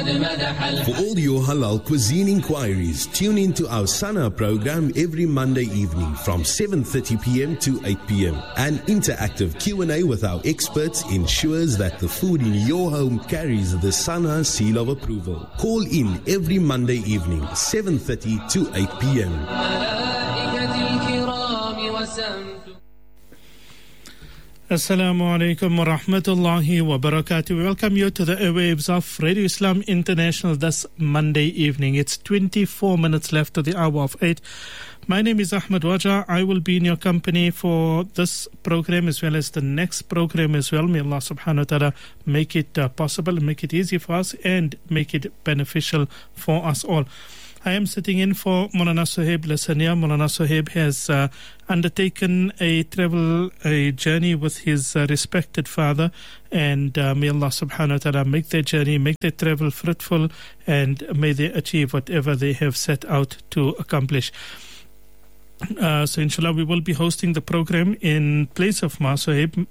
For all your halal cuisine inquiries, tune in to our Sana program every Monday evening from 7:30 p.m. to 8 p.m. An interactive Q&A with our experts ensures that the food in your home carries the Sana seal of approval. Call in every Monday evening, 7:30 to 8 p.m. Assalamu alaikum wa rahmatullahi wa barakatuh. We welcome you to the airwaves of Radio Islam International this Monday evening. It's 24 minutes left to the hour of 8. My name is Ahmed Wajah. I will be in your company for this program as well as the next program as well. May Allah subhanahu wa ta'ala make it possible, make it easy for us and make it beneficial for us all. I am sitting in for Maulana Suhaib Lasania. Maulana Suhaib has undertaken a journey with his respected father, and may Allah subhanahu wa ta'ala make their journey, make their travel fruitful, and may they achieve whatever they have set out to accomplish. So inshallah we will be hosting the program in place of Ma Suhaib.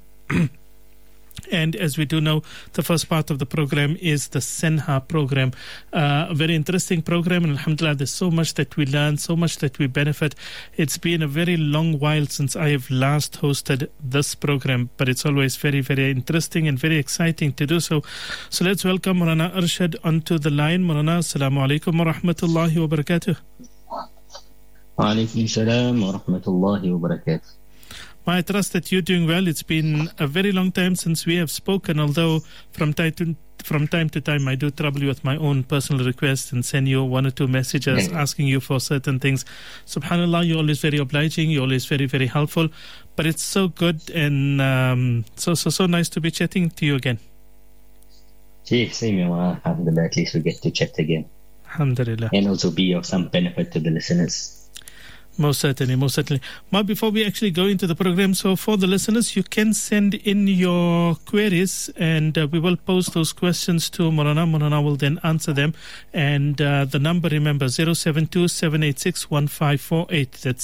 And as we do know, the first part of the program is the Senha program. A very interesting program, and alhamdulillah, there's so much that we learn, so much that we benefit. It's been a very long while since I have last hosted this program, but it's always very, very interesting and very exciting to do so. So let's welcome Maulana Arshad onto the line. Maulana, assalamu alaikum wa rahmatullahi wa barakatuh. Wa alaikum salam wa rahmatullahi wa barakatuh. I trust that you're doing well. It's been a very long time since we have spoken, although from time to time I do trouble you with my own personal requests and send you one or two messages asking you for certain things. SubhanAllah, you're always very obliging, you're always very, very helpful. But it's so good and so nice to be chatting to you again. Same here, alhamdulillah, at least we get to chat again. Alhamdulillah. And also be of some benefit to the listeners. Most certainly, most certainly. But before we actually go into the program, so for the listeners, you can send in your queries and we will post those questions to Maulana. Maulana will then answer them. And the number, remember, 072-786-1548. That's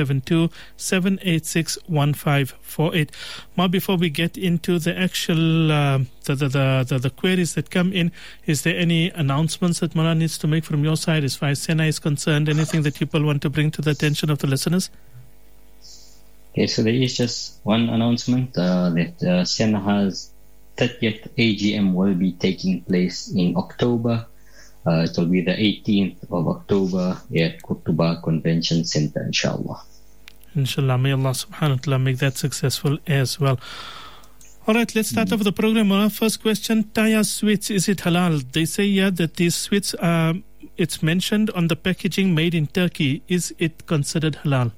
072-786-1548. But before we get into the actual the queries that come in, is there any announcements that Maulana needs to make from your side as far as Senha is concerned? Anything that people want to bring to the attention of the listeners? Okay, so there is just one announcement that Senha's 30th AGM will be taking place in October. It will be the 18th of October at Kutuba Convention Center, inshallah. Inshallah, may Allah subhanahu wa ta'ala make that successful as well. All right, let's start off the program. Our first question, Taya sweets, is it halal? They say, yeah, that these sweets are, it's mentioned on the packaging made in Turkey. Is it considered halal?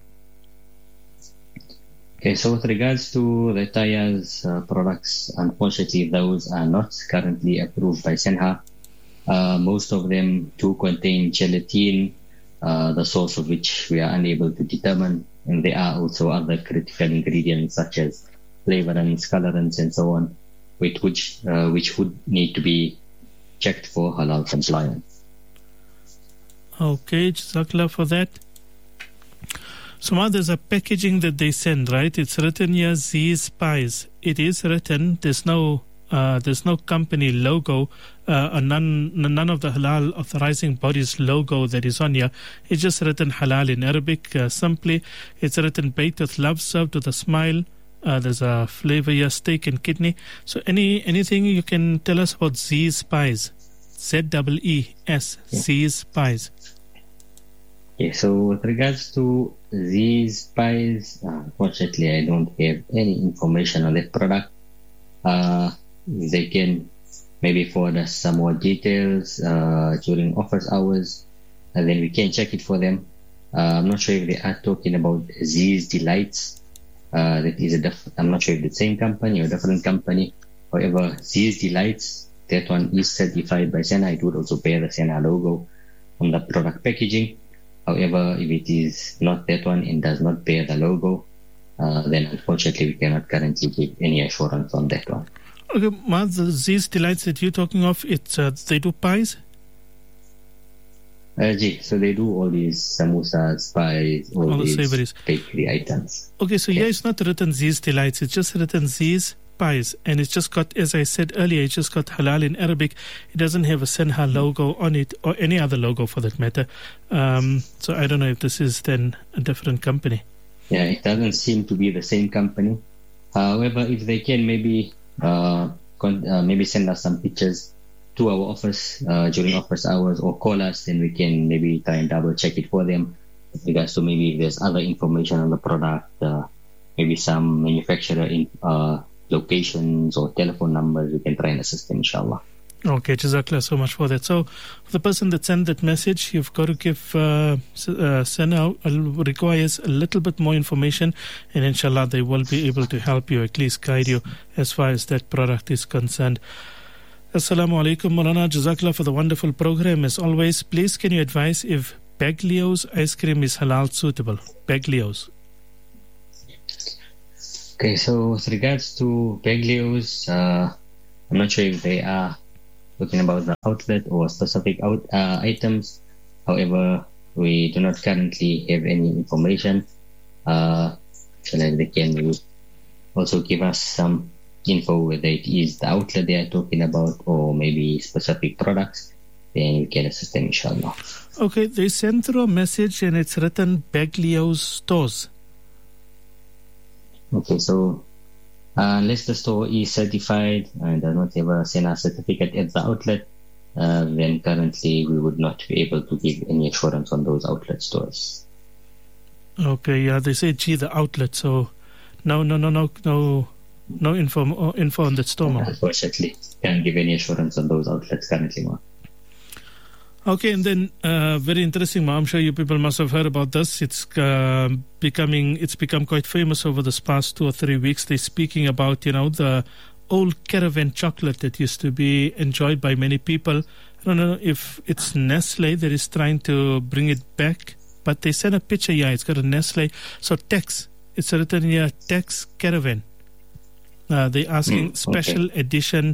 Okay, so with regards to the Taya's products, unfortunately, those are not currently approved by Senha. Most of them do contain gelatin, the source of which we are unable to determine. And there are also other critical ingredients such as flavorants, colorants, and so on, which would need to be checked for halal compliance. Okay, Jazakallah for that. So there's a packaging that they send, right? It's written here Z Spice. It is written. There's no company logo, none of the halal authorizing bodies logo that is on here. It's just written halal in Arabic. Simply, it's written baked with love, served with a smile. There's a flavor here, steak and kidney. So anything you can tell us about Z Spice? ZEES, Z Spice. Okay, so with regards to Z Spice, unfortunately I don't have any information on that product. They can maybe forward us some more details during office hours, and then we can check it for them. I'm not sure if they are talking about Z's Delights. That is I'm not sure if it's the same company or different company. However, Z's Delights, that one is certified by Senha. It would also bear the Senha logo on the product packaging. However, if it is not that one and does not bear the logo, then unfortunately we cannot currently give any assurance on that one. Okay, Z's Delights that you're talking of, it's they do pies? So they do all these samosas, pies, all these savories, bakery items. Okay, so here it's not written Z's Delights, it's just written Z's pies, and it's just got, as I said earlier, it's just got halal in Arabic. It doesn't have a Senha logo on it, or any other logo for that matter. So I don't know if this is then a different company. Yeah, it doesn't seem to be the same company. However, if they can maybe send us some pictures to our office during office hours, or call us, then we can maybe try and double check it for them with regards to maybe if there's other information on the product, maybe some manufacturer locations or telephone numbers. We can try and assist them, inshallah. Okay, Jazakallah so much for that. So, for the person that sent that message, you've got to give Senha requires a little bit more information, and inshallah they will be able to help you, at least guide you as far as that product is concerned. Assalamu alaikum, Maulana. Jazakallah for the wonderful program. As always, please can you advise if Baglio's ice cream is halal suitable? Baglio's. Okay, so with regards to Baglio's, I'm not sure if they are talking about the outlet or specific items. However, we do not currently have any information. So that they can also give us some info whether it is the outlet they are talking about or maybe specific products. Then we can assist them, inshallah. Okay, they sent through a message and it's written Baglio's stores. Okay, so unless the store is certified and does not have a Senha certificate at the outlet, then currently we would not be able to give any assurance on those outlet stores. Okay, yeah, they say the outlet, so no info on that store. Unfortunately, can't give any assurance on those outlets currently, ma. Okay, and then very interesting, I'm sure you people must have heard about this. It's become quite famous over this past 2 or 3 weeks. They're speaking about, the old Caravan chocolate that used to be enjoyed by many people. I don't know if it's Nestle that is trying to bring it back, but they sent a picture. Yeah, it's got a Nestle. So Tex, it's written here, Tex Caravan. They're asking special edition.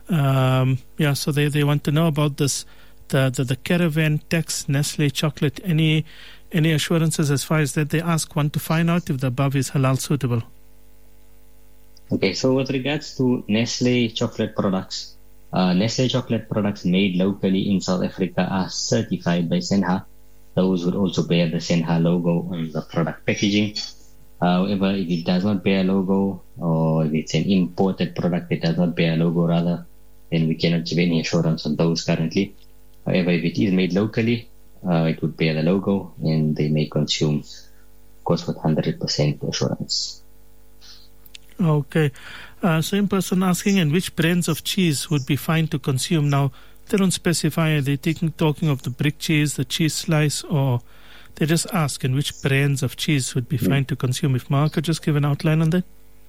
So they want to know about this. The Caravan Tex Nestle chocolate, any assurances as far as that? They want to find out if the above is halal suitable. Okay, so with regards to Nestle chocolate products made locally in South Africa are certified by Senha. Those would also bear the Senha logo on the product packaging. However, if it does not bear a logo, or if it's an imported product that does not bear a logo rather, then we cannot give any assurance on those currently. However, if it is made locally, it would bear the logo and they may consume, of course, with 100% assurance. Okay. Same person asking, and which brands of cheese would be fine to consume? Now, they don't specify, are they talking of the brick cheese, the cheese slice, or they just ask, and which brands of cheese would be fine to consume? If Mark could just give an outline on that.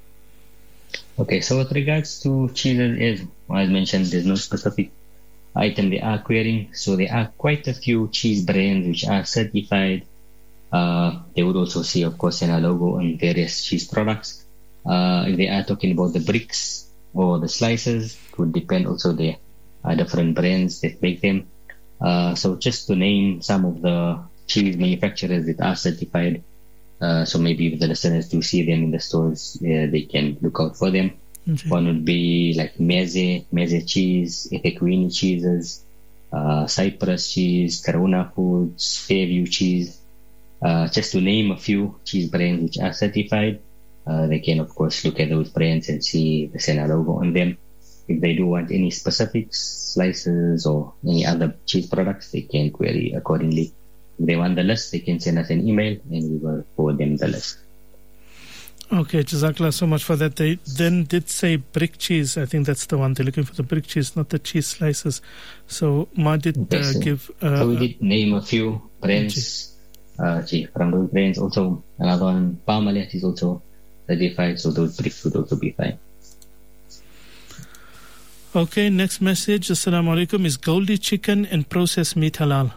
Okay, so with regards to cheeses, as mentioned, there's no specific item they are querying. So there are quite a few cheese brands which are certified. They would also see, of course, Senha logo on various cheese products. If they are talking about the bricks or the slices, it would depend also. There are different brands that make them. So just to name some of the cheese manufacturers that are certified, so maybe if the listeners do see them in the stores, they can look out for them. Okay. One would be like Meze cheese, eThekwini cheeses, Cyprus cheese, Karuna Foods, Fairview cheese. Just to name a few cheese brands which are certified. They can, of course, look at those brands and see the Senha logo on them. If they do want any specifics, slices, or any other cheese products, they can query accordingly. If they want the list, they can send us an email and we will forward them the list. Okay, Jazakallah so much for that. They then did say brick cheese. I think that's the one. They're looking for the brick cheese, not the cheese slices. So Ma did give... so we did name a few brands from those brands. Also, another one, Parmalat, is also certified, so those bricks would also be fine. Okay, next message. Assalamu alaikum. Is Goldie chicken and processed meat halal?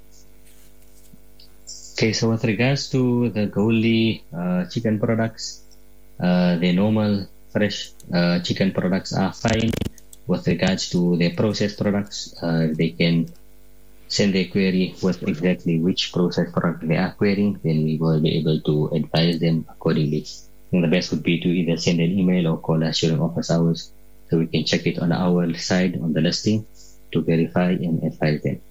Okay, so with regards to the Goldie chicken products, the normal fresh chicken products are fine. With regards to their processed products, they can send their query with exactly which processed product they are querying, then we will be able to advise them accordingly. the best would be to either send an email or call us during office hours so we can check it on our side on the listing to verify and advise them.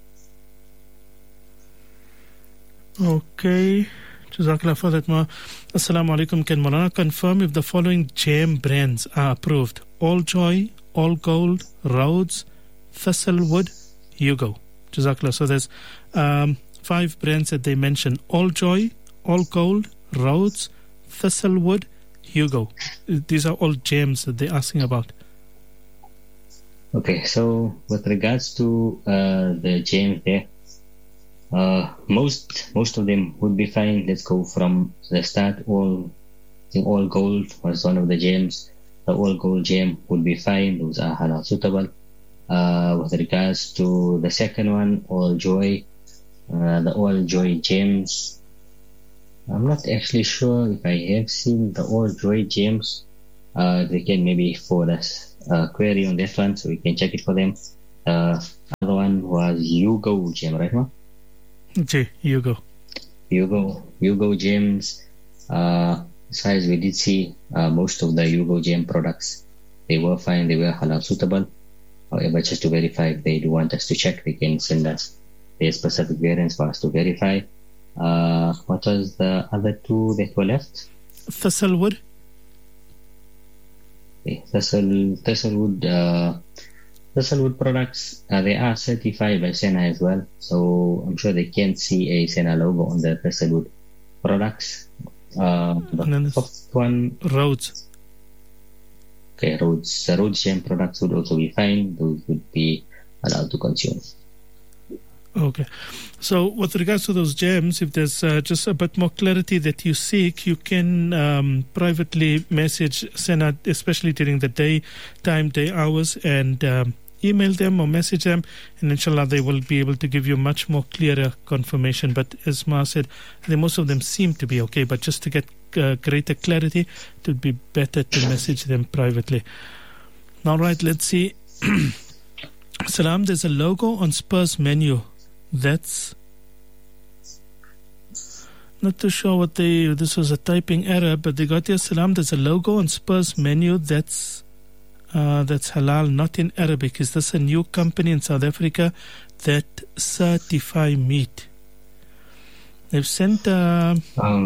Okay. Jazakallah for that, Ma. Assalamu alaikum. Can Maulana confirm if the following jam brands are approved? All Joy, All Gold, Rhodes, Thistlewood, Hugo. Jazakallah. So there's 5 brands that they mentioned. All Joy, All Gold, Rhodes, Thistlewood, Hugo. These are all gems that they're asking about. Okay, so with regards to the gems there, most of them would be fine. Let's go from the start. All Gold was one of the gems. The All Gold gem would be fine. Those are halal suitable. With regards to the second one, All Joy, the All Joy gems, I'm not actually sure if I have seen the All Joy gems. They can maybe forward us a query on that one so we can check it for them. Other one was Hugo gem, right, Ma? Okay, Hugo gems. As far as we did see, most of the Hugo gem products, they were fine, they were halal suitable. However, just to verify, if they do want us to check, they can send us their specific variants for us to verify. What was the other 2 that were left? Thistlewood. Okay, Thistlewood products, they are certified by SENA as well, so I'm sure they can see a SENA logo on the Thistlewood products. The fourth one, Rhodes. Okay, Rhodes. The Rhodes gem products would also be fine. Those would be allowed to consume. Okay. So with regards to those gems, if there's just a bit more clarity that you seek, you can privately message SENA, especially during the day hours, and email them or message them, and inshallah they will be able to give you much more clearer confirmation. But as Ma said, I think most of them seem to be okay, but just to get greater clarity, it would be better to message them privately. All right, let's see. Salam, there's a logo on Spurs menu. That's not too sure what this was a typing error, but they got here, Salam, there's a logo on Spurs menu that's halal, not in Arabic. Is this a new company in South Africa that certify meat? They've sent do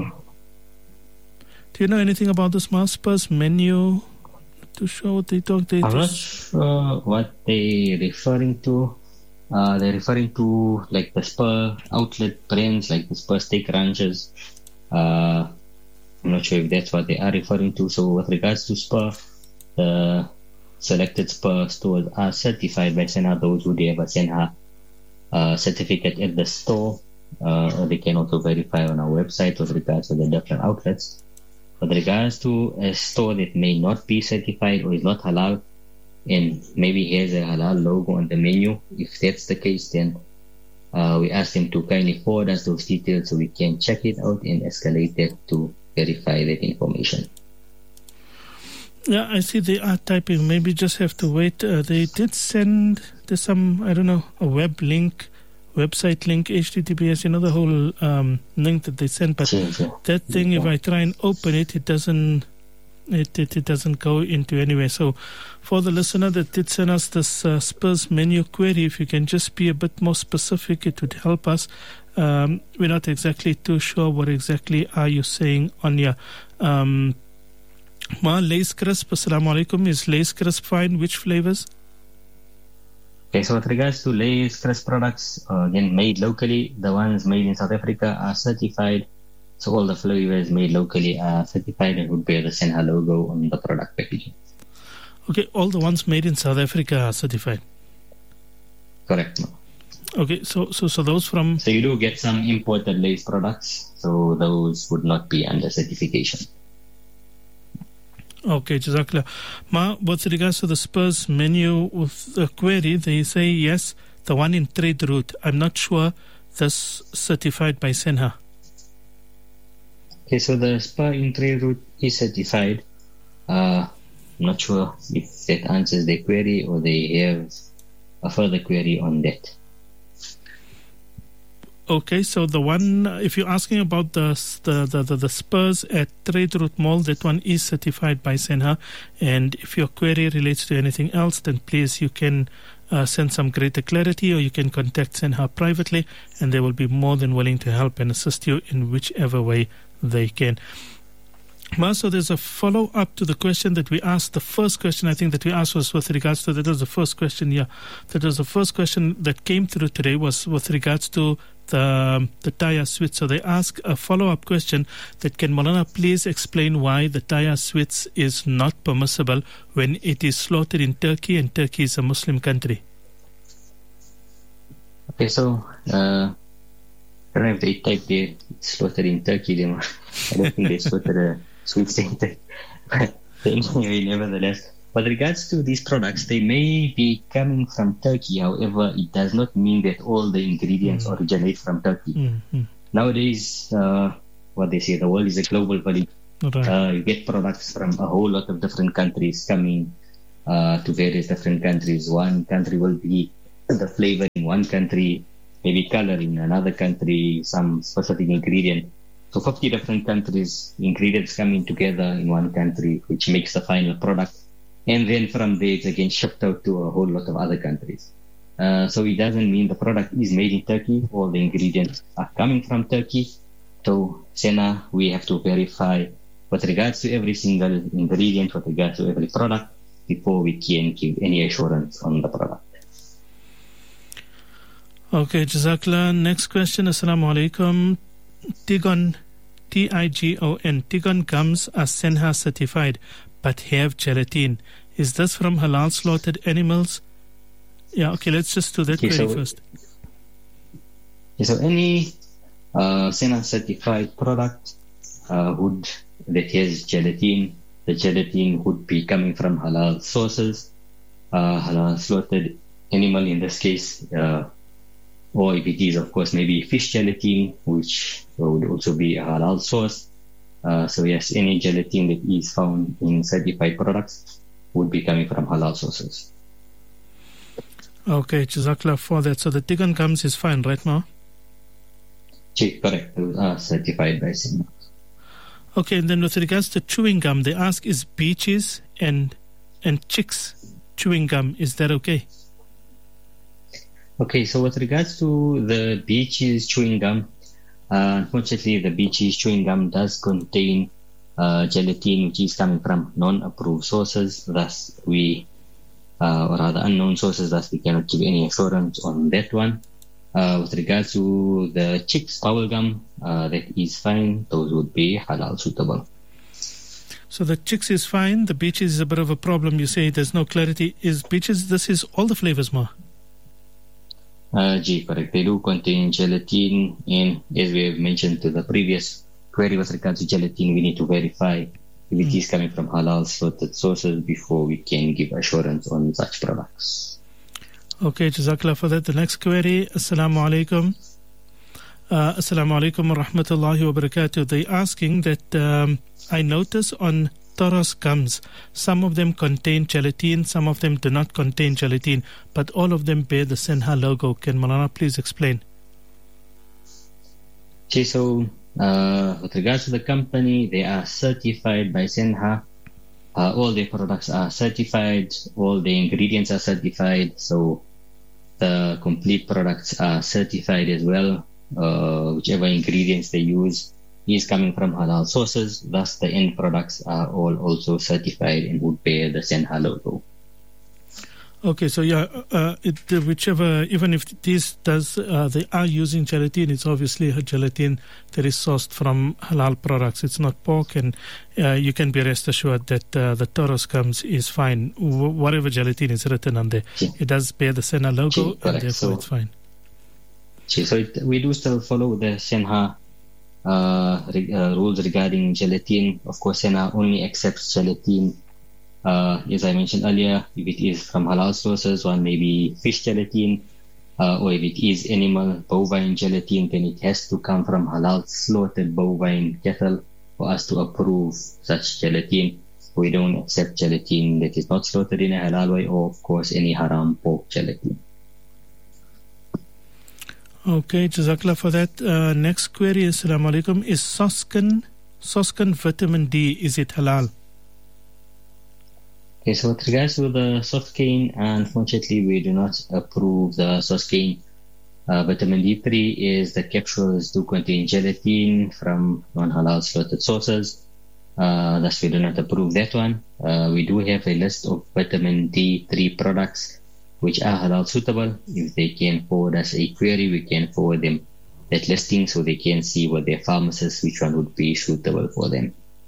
you know anything about this, Ma? Spurs menu? Not too sure what they talk. I'm not sure what they're referring to. They're referring to like the Spur outlet brands, like the Spur Steak Ranches. I'm not sure if that's what they are referring to. So with regards to Spur, the selected Spur stores are certified by SENA. Those who have a SENA certificate at the store, they can also verify on our website with regards to the different outlets. With regards to a store that may not be certified or is not halal, and maybe has a halal logo on the menu, if that's the case, then we ask them to kindly forward us those details so we can check it out and escalate that to verify that information. Yeah, I see they are typing. Maybe just have to wait. They did send, there's some, I don't know, a website link, HTTPS, the whole link that they sent. But that thing, if I try and open it, it doesn't go into anywhere. So for the listener that did send us this Spurs menu query, if you can just be a bit more specific, it would help us. We're not exactly too sure what exactly are you saying on your Ma, Lace Crisp, assalamu alaikum. Is Lace Crisp fine? Which flavors? Okay, so with regards to Lace Crisp products, again, made locally, the ones made in South Africa are certified. So all the flavors made locally are certified and would bear the SENA logo on the product packaging. Okay, all the ones made in South Africa are certified? Correct. Okay, so those from... So you do get some imported Lace products, so those would not be under certification. Okay, Jazakallah. Ma, with regards to the Spurs menu with the query, they say yes, the one in trade route. I'm not sure that's certified by SENA. Okay, so the Spur in trade route is certified. I'm not sure if that answers their query or they have a further query on that. Okay, so the one, if you're asking about the spurs at Trade Route Mall, that one is certified by Senha. And if your query relates to anything else, then please you can send some greater clarity, or you can contact Senha privately, and they will be more than willing to help and assist you in whichever way they can. So there's a follow-up to the question that we asked. The first question I think that we asked was with regards to, that was the first question, that was the first question that came through today, was with regards to the tire switch. So they ask a follow-up question that, can Maulana please explain why the tire switch is not permissible when it is slaughtered in Turkey, and Turkey is a Muslim country? Okay, so I don't know if they type there slaughtered in Turkey. I don't think they slaughtered a switch in Turkey. But anyway, nevertheless, with regards to these products, they may be coming from Turkey. However, it does not mean that all the ingredients originate from Turkey. Nowadays, what they say, the world is a global village. You get products from a whole lot of different countries coming to various different countries. One country will be the flavor in one country, maybe color in another country, some specific ingredient. So 50 different countries, ingredients coming together in one country, which makes the final product. And then from there, it's again shipped out to a whole lot of other countries. So it doesn't mean the product is made in Turkey. All the ingredients are coming from Turkey. So Senha, we have to verify with regards to every single ingredient, with regards to every product, before we can give any assurance on the product. Okay, Jazakallah. Next question. Assalamu alaikum. Tigon, Tigon, Tigon gums are Senha certified but have gelatin. Is this from halal slaughtered animals? Yeah, okay, let's just do that first. So any Senha certified product that has gelatin, the gelatin would be coming from halal sources, halal slaughtered animal in this case, or if it is, of course, maybe fish gelatin, which would also be a halal source. So yes, any gelatin that is found in certified products would be coming from halal sources. Okay, Jazakallah for that. So the Tigon gums is fine, right, Ma? Correct. Those are certified by Senha. Okay, and then with regards to chewing gum, they ask, is Beaches and Chicks chewing gum, is that okay? Okay, so with regards to the Beaches chewing gum, unfortunately, the Beaches chewing gum does contain gelatin, which is coming from non-approved sources. Thus, or rather unknown sources. Thus, we cannot give any assurance on that one. With regards to the Chicks bubble gum, that is fine. Those would be halal suitable. So the Chicks is fine. The Beaches is a bit of a problem. You say there's no clarity. Is Beaches? This is all the flavors, Ma? Correct. They do contain gelatin, and as we have mentioned to the previous query with regards to gelatin, we need to verify if it is coming from halal slaughtered sources before we can give assurance on such products. Okay, Jazakallah for that. The next query, Assalamu alaikum. Assalamu alaikum wa rahmatullahi wa barakatuh. They're asking that I notice on Toros gums, some of them contain gelatin, some of them do not contain gelatin, but all of them bear the Senha logo. Can Maulana please explain? So, with regards to the company, they are certified by Senha. All their products are certified, all the ingredients are certified, so the complete products are certified as well. Whichever ingredients they use is coming from halal sources, thus the end products are all also certified and would bear the Senha logo. Okay, so yeah, whichever, even if this does, they are using gelatin, it's obviously a gelatin that is sourced from halal products. It's not pork, and you can be rest assured that the Toros gums is fine. Whatever gelatin is written on there, it does bear the Senha logo, and therefore it's fine. So we do still follow the Senha rules regarding gelatin. Of course, Senha only accepts gelatin, as I mentioned earlier, if it is from halal sources, one maybe fish gelatin, or if it is animal bovine gelatin, then it has to come from halal slaughtered bovine cattle for us to approve such gelatin. We don't accept gelatin that is not slaughtered in a halal way, or of course any haram pork gelatin. Okay, Jazakallah for that. Next query, Assalamu alaikum. Is Sosken vitamin D, is it halal? Okay, so with regards to the Sosken, unfortunately, we do not approve the Sosken. Vitamin D3 is the capsules do contain gelatin from non-halal slaughtered sources. Thus, we do not approve that one. We do have a list of vitamin D3 products which are halal suitable. If they can forward us a query, we can forward them that listing so they can see what their pharmacists, which one would be suitable for them.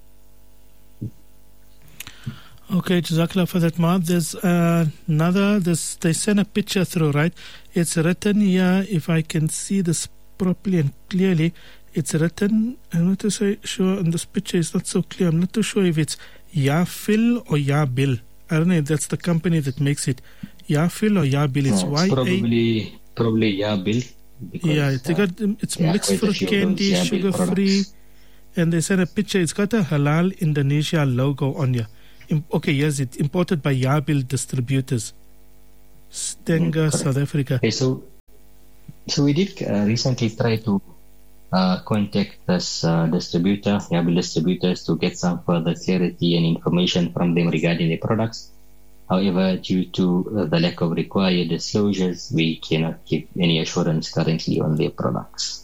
Okay, Jazakallah for that, Ma. There's they sent a picture through, right? It's written here, if I can see this properly and clearly, it's written, I'm not too sure on this picture, it's not so clear. I'm not too sure if it's Yafil or Yabil. I don't know if that's the company that makes it. Yafil or Yabil, it's Y-A... Probably Yabil. Yeah, it's mixed fruit candy, sugar-free, and they sent a picture. It's got a Halal Indonesia logo on here. Okay, yes, it's imported by Yabil Distributors, Stenger, South Africa. Okay, so we did recently try to contact this distributor, Yabil Distributors, to get some further clarity and information from them regarding the products. However, due to the lack of required disclosures, we cannot give any assurance currently on their products.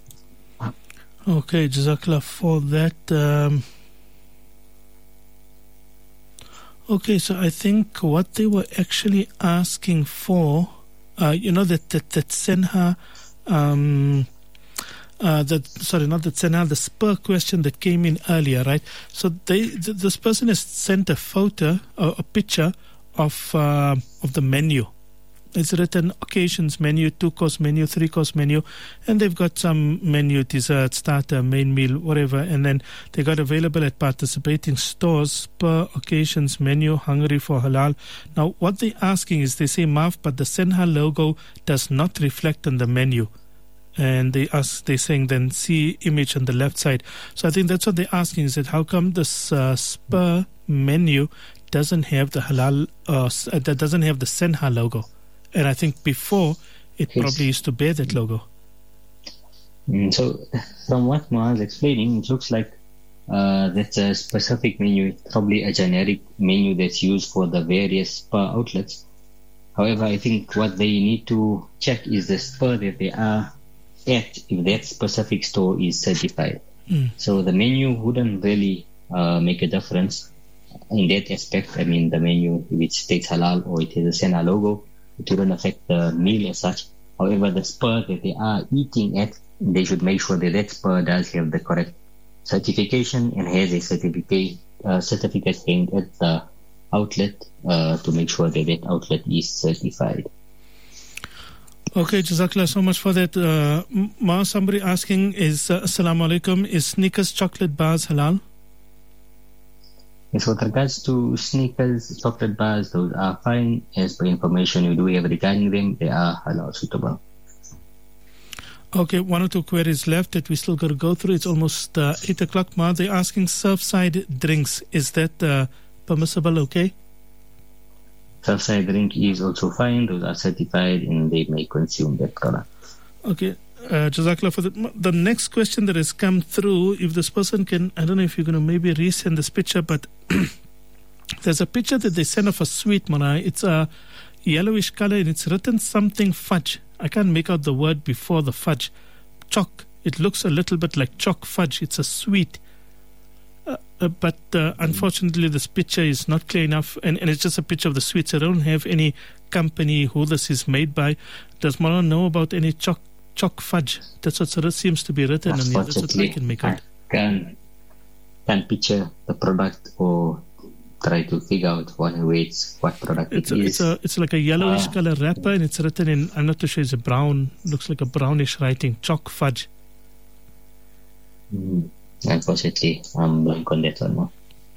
Okay, Jazakallah for that. Okay, so I think what they were actually asking for, that Senha, the spur question that came in earlier, right? So this person has sent a photo, a picture of the menu. It's written occasions menu, 2-course menu, 3-course menu, and they've got some menu, dessert, starter, main meal, whatever, and then they got available at participating stores per occasions menu, hungry for halal. Now, what they're asking is, they say, Maaf, but the Senha logo does not reflect on the menu. And they're saying then see image on the left side. So I think that's what they're asking, is that how come this Spur menu doesn't have the halal, that doesn't have the Senha logo? And I think before it probably used to bear that logo. So from what Mohan's explaining, it looks like that's a specific menu, probably a generic menu that's used for the various Spur outlets. However, I think what they need to check is the Spur that they are at, if that specific store is certified. So the menu wouldn't really make a difference in that aspect. I mean, the menu, which states halal or it has a Senha logo, it wouldn't affect the meal as such. However, the Spur that they are eating at, they should make sure that that Spur does have the correct certification and has a certificate hanged at the outlet to make sure that that outlet is certified. Okay, Jazakallah so much for that. Ma, somebody asking is, Assalamu alaikum, is Snickers chocolate bars halal? Yes, with regards to Snickers chocolate bars, those are fine. As per information we do have regarding them, they are halal suitable. Okay, 1 or 2 queries left that we still got to go through. It's almost 8 o'clock, Ma. They're asking Surfside drinks. Is that permissible, okay? Surfside drink is also fine. Those are certified and they may consume that product. Okay. Jazakallah for the next question that has come through. If this person can, I don't know if you're going to maybe resend this picture, but there's a picture that they sent of a sweet, Mana. It's a yellowish color and it's written something fudge. I can't make out the word before the fudge. Chalk. It looks a little bit like chalk fudge. It's a sweet. But unfortunately, this picture is not clear enough, and it's just a picture of the sweets. I don't have any company who this is made by. Does Mala know about any chalk fudge? That's what seems to be written, and that's what I can make out. Can picture the product or try to figure out what product it is. It's like a yellowish color wrapper, and it's written in, I'm not too sure, it's a brown, looks like a brownish writing, chalk fudge. Unfortunately, I'm blank on that one.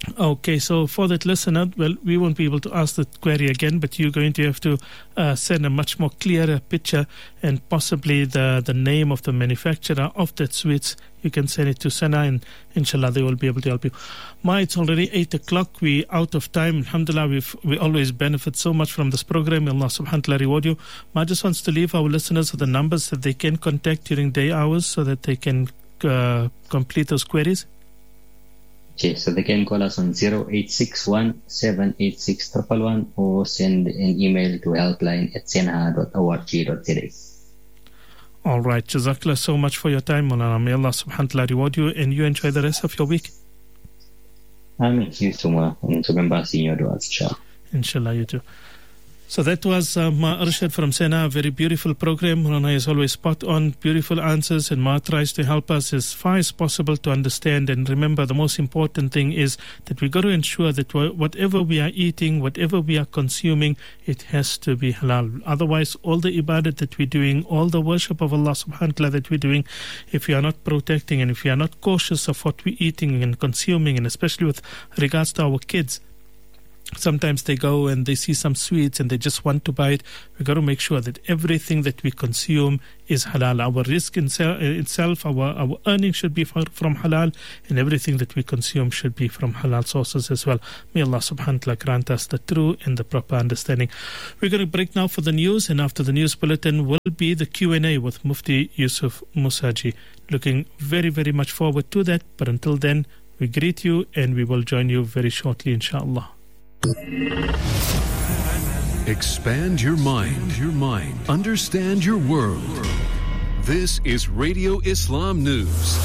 Okay, so for that listener, well, we won't be able to ask the query again, but you're going to have to send a much more clearer picture and possibly the name of the manufacturer of that sweets. You can send it to Sana and inshallah they will be able to help you. Ma, it's already 8 o'clock. We're out of time. Alhamdulillah, we always benefit so much from this program. Allah subhanahu wa ta'ala reward you. Ma just wants to leave our listeners with the numbers that they can contact during day hours so that they can complete those queries. Okay, so they can call us on 0861 786 111 or send an email to helpline@senha.org.za. All right, Jazakallah so much for your time, Maulana. May Allah subhanahu wa ta'ala reward you and you enjoy the rest of your week. Ameen. See you tomorrow. And remember, seeing your du'as, inshallah. Inshallah, you too. So that was Ma Arshad from Sena, a very beautiful program. Maulana is always spot on, beautiful answers, and Ma tries to help us as far as possible to understand. And remember, the most important thing is that we got to ensure that whatever we are eating, whatever we are consuming, it has to be halal. Otherwise, all the ibadat that we're doing, all the worship of Allah subhanahu wa ta'ala that we're doing, if we are not protecting and if we are not cautious of what we're eating and consuming, and especially with regards to our kids, sometimes they go and they see some sweets and they just want to buy it. We've got to make sure that everything that we consume is halal. Our risk itself, our earnings should be from halal, and everything that we consume should be from halal sources as well. May Allah subhanahu wa ta'ala grant us the true and the proper understanding. We're going to break now for the news, and after the news bulletin will be the Q&A with Mufti Yusuf Musaji. Looking very, very much forward to that. But until then, we greet you and we will join you very shortly, inshallah. Expand your mind. Understand your world. This is Radio Islam News.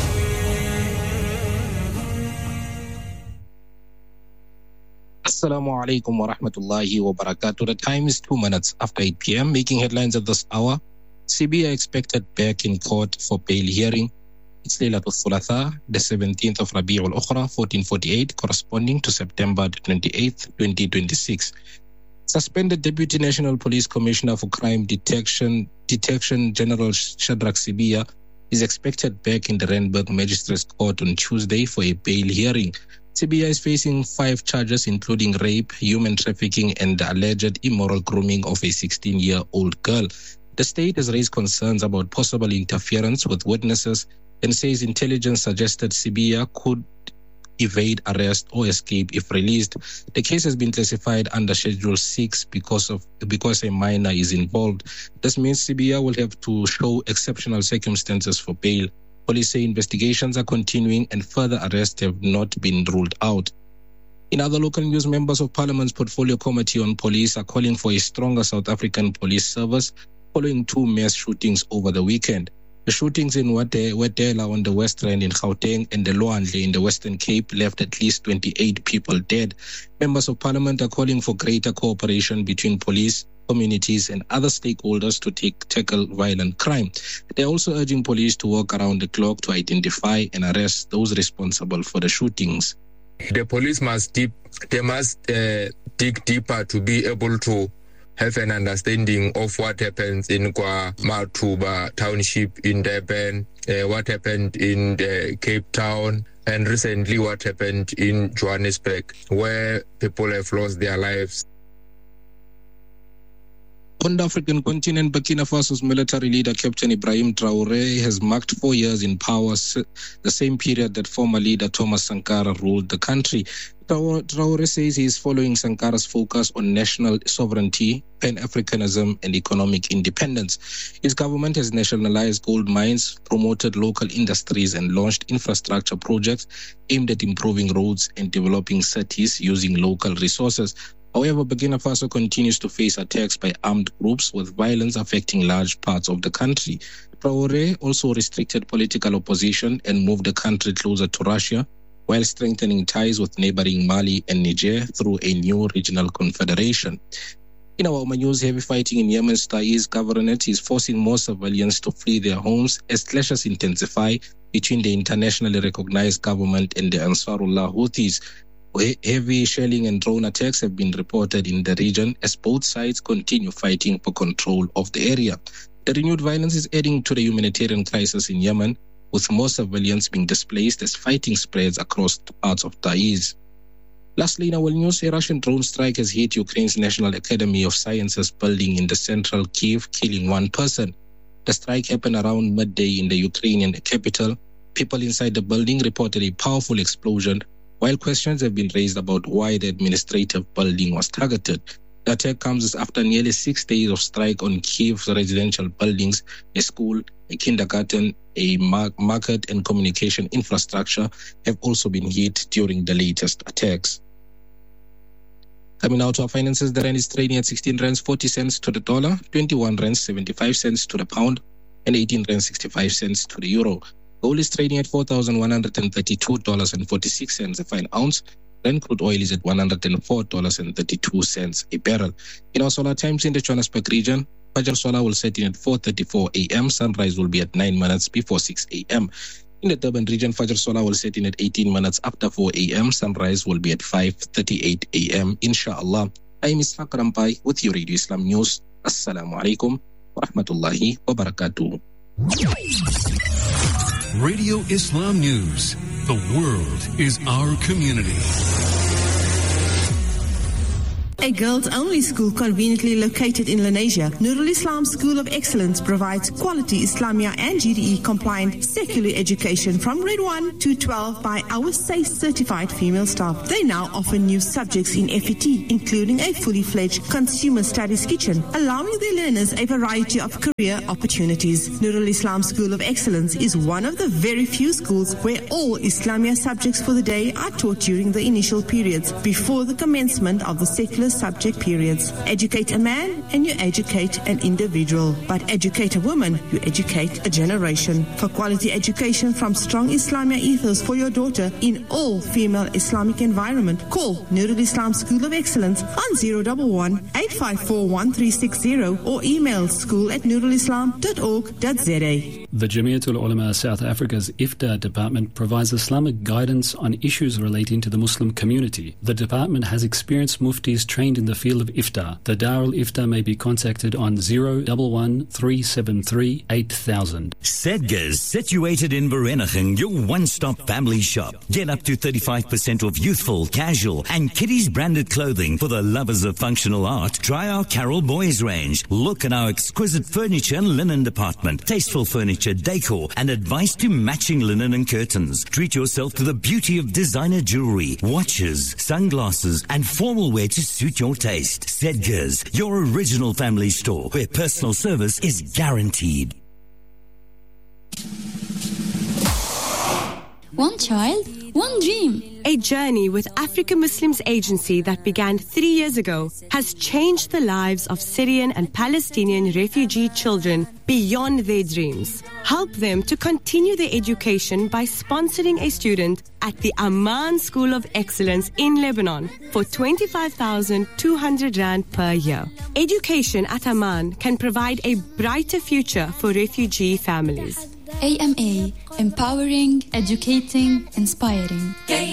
Assalamu alaikum wa rahmatullahi wa barakatuh. The time is 2 minutes after 8 p.m. Making headlines at this hour. CBI expected back in court for bail hearing. It's Laylatul Thulatha, the 17th of Rabi'ul Ukhra, 1448, corresponding to September 28th, 2026. Suspended Deputy National Police Commissioner for Crime Detection General Shadrach Sibiya is expected back in the Randburg Magistrates Court on Tuesday for a bail hearing. Sibiya is facing 5 charges, including rape, human trafficking, and the alleged immoral grooming of a 16-year-old girl. The state has raised concerns about possible interference with witnesses and says intelligence suggested Sibiya could evade arrest or escape if released. The case has been classified under Schedule 6 because a minor is involved. This means Sibiya will have to show exceptional circumstances for bail. Police say investigations are continuing and further arrests have not been ruled out. In other local news, members of Parliament's Portfolio Committee on Police are calling for a stronger South African police service following 2 mass shootings over the weekend. The shootings in Wetela on the West Rand in Gauteng and the Lwandle in the Western Cape left at least 28 people dead. Members of Parliament are calling for greater cooperation between police, communities and other stakeholders to tackle violent crime. They're also urging police to work around the clock to identify and arrest those responsible for the shootings. The police must dig deeper to be able to have an understanding of what happens in KwaMatuba Township in Durban, what happened in Cape Town, and recently what happened in Johannesburg, where people have lost their lives. On the African continent, Burkina Faso's military leader, Captain Ibrahim Traoré, has marked 4 years in power, the same period that former leader Thomas Sankara ruled the country. Traoré says he is following Sankara's focus on national sovereignty, Pan-Africanism, and economic independence. His government has nationalized gold mines, promoted local industries, and launched infrastructure projects aimed at improving roads and developing cities using local resources. However, Burkina Faso continues to face attacks by armed groups, with violence affecting large parts of the country. Traoré also restricted political opposition and moved the country closer to Russia, while strengthening ties with neighboring Mali and Niger through a new regional confederation. In our news, heavy fighting in Yemen's Taiz governorate is forcing more civilians to flee their homes as clashes intensify between the internationally recognized government and the Ansarullah Houthis. Heavy shelling and drone attacks have been reported in the region as both sides continue fighting for control of the area. The renewed violence is adding to the humanitarian crisis in Yemen, with more civilians being displaced as fighting spreads across parts of Taiz. Lastly, in our news, a Russian drone strike has hit Ukraine's National Academy of Sciences building in the central Kyiv, killing one person. The strike happened around midday in the Ukrainian capital. People inside the building reported a powerful explosion, while questions have been raised about why the administrative building was targeted. The attack comes after nearly 6 days of strike on Kyiv's residential buildings. A school, a kindergarten, a market and communication infrastructure have also been hit during the latest attacks. Coming out to our finances, the rand is trading at 16 rands 40 cents to the dollar, 21 rands 75 cents to the pound, and 18 rands 65 cents to the euro. Gold is trading at $4,132.46 a fine ounce. Brent crude oil is at $104.32 a barrel. In our solar times in the Johannesburg region, Fajr Solar will set in at 4:34 a.m. Sunrise will be at 9 minutes before 6 a.m. In the Durban region, Fajr Solar will set in at 18 minutes after 4 a.m. Sunrise will be at 5:38 a.m. Inshallah. I am Ishaq Rampai with your Radio Islam News. Assalamu alaikum wa rahmatullahi wa barakatuh. Radio Islam News. The world is our community. A girls-only school conveniently located in Lenasia, Nurul Islam School of Excellence provides quality Islamia and GDE-compliant secular education from grade 1 to 12 by our SACE-certified female staff. They now offer new subjects in FET, including a fully-fledged consumer studies kitchen, allowing their learners a variety of career opportunities. Nurul Islam School of Excellence is one of the very few schools where all Islamia subjects for the day are taught during the initial periods before the commencement of the secular subject periods. Educate a man and you educate an individual, but educate a woman, you educate a generation. For quality education from strong Islamia ethos for your daughter in all female Islamic environment, call Nurul Islam School of Excellence on 011-854-1360 or email school@nurulislam.org.za. The Jamiatul Ulama South Africa's IFTA department provides Islamic guidance on issues relating to the Muslim community. The department has experienced muftis trained in the field of IFTA. The Darul IFTA may be contacted on 011-373-8000. Sedgers, situated in Vereeniging, your one-stop family shop. Get up to 35% off youthful, casual and kiddies branded clothing for the lovers of functional art. Try our Carol Boys range. Look at our exquisite furniture and linen department. Tasteful furniture, decor and advice to matching linen and curtains. Treat yourself to the beauty of designer jewelry, watches, sunglasses and formal wear to suit your taste. Sedgers, your original family store where personal service is guaranteed. One child, one dream. A journey with African Muslims Agency that began 3 years ago has changed the lives of Syrian and Palestinian refugee children beyond their dreams. Help them to continue their education by sponsoring a student at the Amman School of Excellence in Lebanon for 25,200 Rand per year. Education at Amman can provide a brighter future for refugee families. AMA, empowering, educating, inspiring.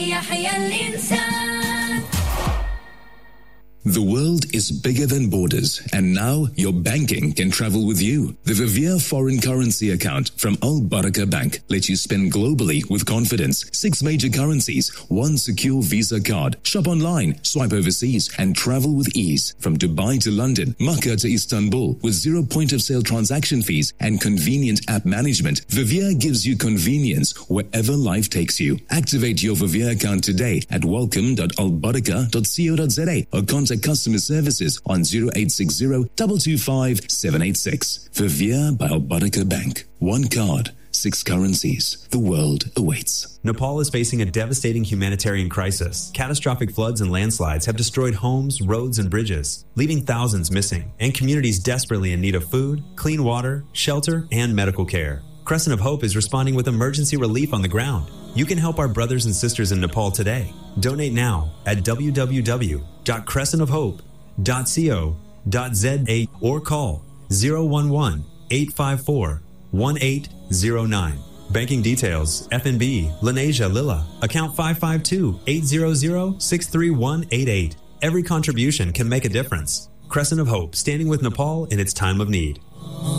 The world is bigger than borders, and now your banking can travel with you. The Vivier foreign currency account from Al Baraka Bank lets you spend globally with confidence. 6 major currencies, 1 secure Visa card. Shop online, swipe overseas, and travel with ease. From Dubai to London, Makkah to Istanbul, with 0 point-of-sale transaction fees and convenient app management, Vivier gives you convenience wherever life takes you. Activate your Vivier account today at welcome.albaraka.co.za or contact customer services on 0860 225 786. Vivier by Al Baraka Bank. 1 card, 6 currencies. The world awaits. Nepal is facing a devastating humanitarian crisis. Catastrophic floods and landslides have destroyed homes, roads, and bridges, leaving thousands missing, and communities desperately in need of food, clean water, shelter, and medical care. Crescent of Hope is responding with emergency relief on the ground. You can help our brothers and sisters in Nepal today. Donate now at www.crescentofhope.co.za or call 011-854-1809. Banking details, FNB, Lenasia Lila, account 552-800-63188. Every contribution can make a difference. Crescent of Hope, standing with Nepal in its time of need.